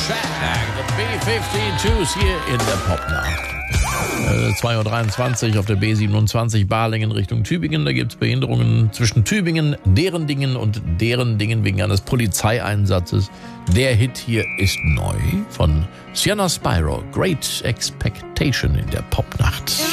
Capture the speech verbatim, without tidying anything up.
Shag, the B zweiundfünfzig hier in der Popnacht. Äh, zwei Uhr dreiundzwanzig auf der B siebenundzwanzig Balingen Richtung Tübingen. Da gibt es Behinderungen zwischen Tübingen, deren Dingen und deren Dingen wegen eines Polizeieinsatzes. Der Hit hier ist neu von Sienna Spyro. Great Expectation in der Popnacht.